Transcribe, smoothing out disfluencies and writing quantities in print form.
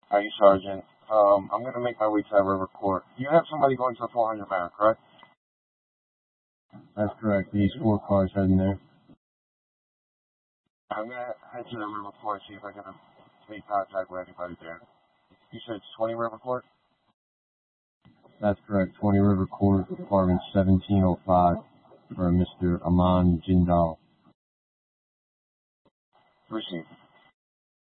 Hi, Sergeant. I'm going to make my way to that river court. You have somebody going to the 400 Manor, correct? That's correct. These 4 cars heading there. I'm going to head to the river court, see if I can make contact with anybody there. You said it's 20 River Court? That's correct. 20 River Court, apartment 1705, for Mr. Aman Jindal. Received.